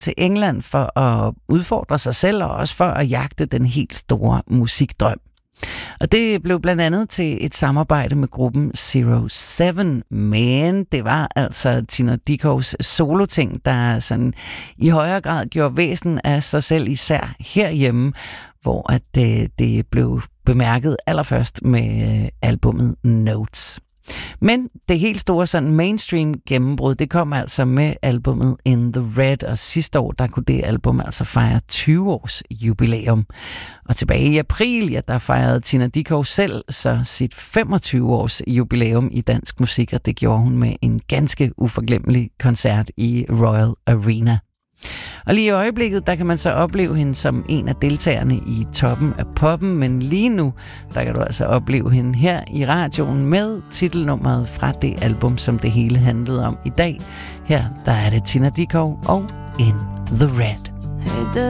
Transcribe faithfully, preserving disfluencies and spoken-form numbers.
til England for at udfordre sig selv og også for at jagte den helt store musikdrøm. Og det blev blandt andet til et samarbejde med gruppen Zero Seven, men det var altså Tina Dickows soloting, der sådan i højere grad gjorde væsen af sig selv, især herhjemme, hvor at det, det blev bemærket allerførst med albummet Notes. Men det helt store sådan mainstream gennembrud, det kom altså med albummet In the Red, og sidste år, der kunne det album altså fejre tyve års jubilæum. Og tilbage i april, ja, der fejrede Tina Dickow selv så sit femogtyve års jubilæum i dansk musik, og det gjorde hun med en ganske uforglemmelig koncert i Royal Arena. Og lige i øjeblikket, der kan man så opleve hende som en af deltagerne i Toppen af Poppen, men lige nu, der kan du altså opleve hende her i radioen med titelnummeret fra det album, som det hele handlede om i dag. Her, der er det Tina Dickow og In the Red. Hey,